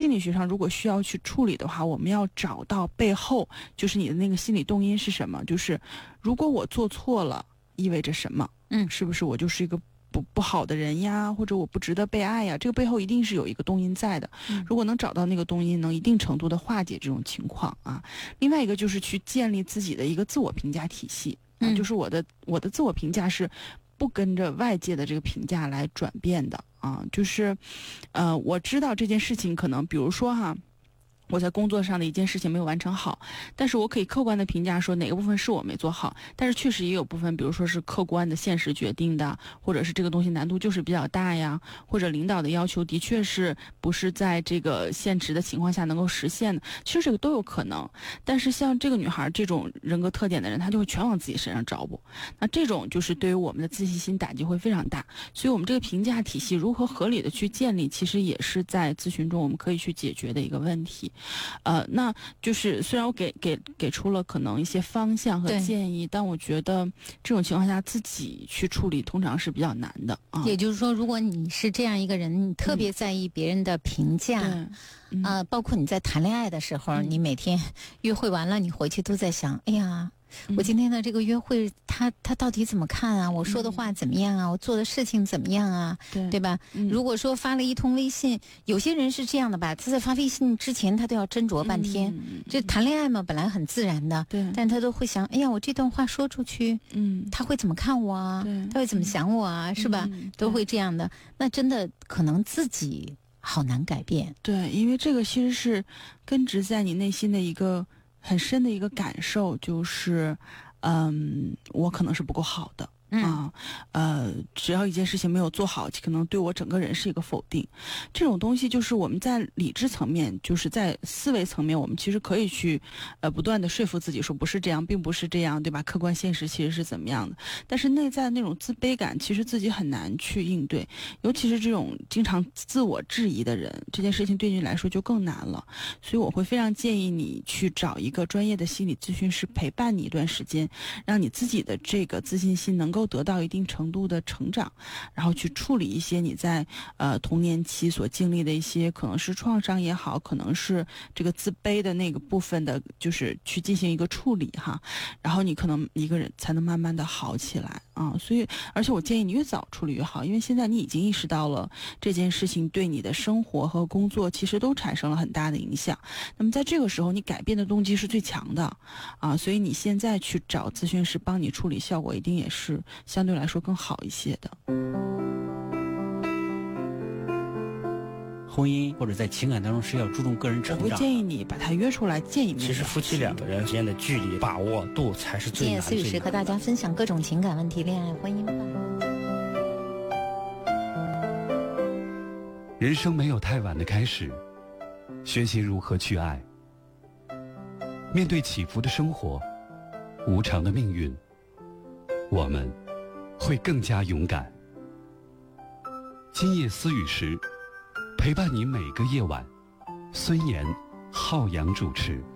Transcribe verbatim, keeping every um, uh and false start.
心理学上如果需要去处理的话，我们要找到背后就是你的那个心理动因是什么，就是如果我做错了意味着什么， 嗯， 是不是我就是一个不不好的人呀，或者我不值得被爱呀，这个背后一定是有一个动因在的。 嗯、 如果能找到那个动因，能一定程度的化解这种情况啊。另外一个就是去建立自己的一个自我评价体系，啊、 嗯， 就是我的我的自我评价是不跟着外界的这个评价来转变的啊。就是呃我知道这件事情可能比如说哈，我在工作上的一件事情没有完成好，但是我可以客观的评价说哪个部分是我没做好，但是确实也有部分比如说是客观的现实决定的，或者是这个东西难度就是比较大呀，或者领导的要求的确是不是在这个现实的情况下能够实现的，其实这个都有可能。但是像这个女孩这种人格特点的人，她就会全往自己身上找补，那这种就是对于我们的自信心打击会非常大。所以我们这个评价体系如何合理的去建立，其实也是在咨询中我们可以去解决的一个问题。呃，那就是虽然我给给给出了可能一些方向和建议，但我觉得这种情况下自己去处理通常是比较难的啊。 也就是说，如果你是这样一个人，你特别在意别人的评价，啊、 嗯呃，包括你在谈恋爱的时候，嗯、你每天约会完了，你回去都在想，哎呀。我今天的这个约会，他他到底怎么看啊？我说的话怎么样啊？我做的事情怎么样啊？ 对对吧？嗯、如果说发了一通微信，有些人是这样的吧，他在发微信之前他都要斟酌半天。嗯、这谈恋爱嘛，本来很自然的， 对， 但他都会想，哎呀，我这段话说出去， 嗯， 他会怎么看我啊？他会怎么想我啊？是吧？ 嗯、 都会这样的。那真的可能自己好难改变。 对，因为这个其实是根植在你内心的一个很深的一个感受，就是嗯我可能是不够好的啊，呃，只要一件事情没有做好，可能对我整个人是一个否定。这种东西就是我们在理智层面，就是在思维层面，我们其实可以去呃不断的说服自己说不是这样，并不是这样，对吧？客观现实其实是怎么样的？但是内在那种自卑感，其实自己很难去应对，尤其是这种经常自我质疑的人，这件事情对你来说就更难了。所以我会非常建议你去找一个专业的心理咨询师陪伴你一段时间，让你自己的这个自信心能够得到一定程度的成长，然后去处理一些你在呃童年期所经历的一些可能是创伤也好，可能是这个自卑的那个部分的，就是去进行一个处理哈，然后你可能一个人才能慢慢的好起来啊。所以而且我建议你越早处理越好，因为现在你已经意识到了这件事情对你的生活和工作其实都产生了很大的影响，那么在这个时候你改变的动机是最强的啊，所以你现在去找咨询师帮你处理，效果一定也是相对来说更好一些的。 婚姻或者在情感当中是要注重个人成长， 我会建议你把他约出来见一面。 其实夫妻两个人之间的距离把握度才是最难的。 今夜思雨时和大家分享各种情感问题，恋爱婚姻吧。 人生没有太晚的开始，学习如何去爱。面对起伏的生活，无常的命运，我们会更加勇敢。今夜思雨时，陪伴你每个夜晚。孙岩、浩洋主持。